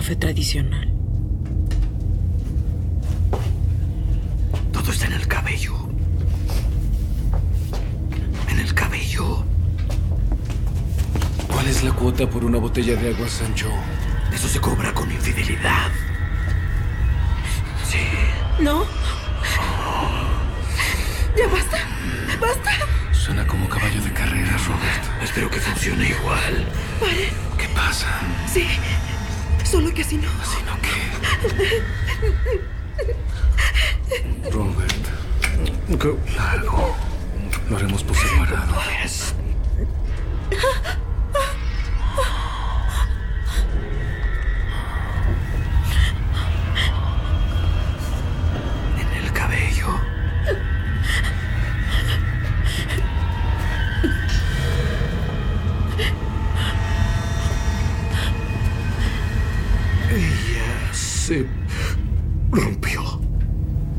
café tradicional. Todo está en el cabello. En el cabello. ¿Cuál es la cuota por una botella de agua, Sancho? Eso se cobra con infidelidad. Sí. ¿No? ¡Ya basta! ¡Basta! Suena como caballo de carreras, Robert. Espero que funcione igual. ¡Paren! ¿Qué pasa? Sí. Solo que así no. ¿Así no qué? Robert. Largo. Lo haremos por separado. En el cabello. Ella se rompió.